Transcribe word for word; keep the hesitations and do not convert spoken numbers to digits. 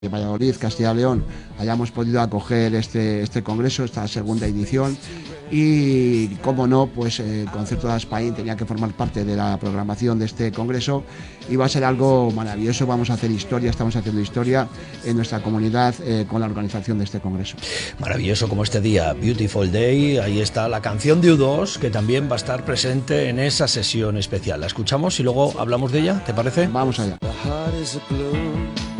de Valladolid, Castilla y León, hayamos podido acoger este, este congreso, esta segunda edición. Y, como no, pues el Concierto de Spain tenía que formar parte de la programación de este congreso y va a ser algo maravilloso. Vamos a hacer historia, estamos haciendo historia en nuestra comunidad eh, con la organización de este congreso. Maravilloso como este día, Beautiful Day. Ahí está la canción de U dos, que también va a estar presente en esa sesión especial. La escuchamos y luego hablamos de ella, ¿te parece? Vamos allá. The heart is a blue.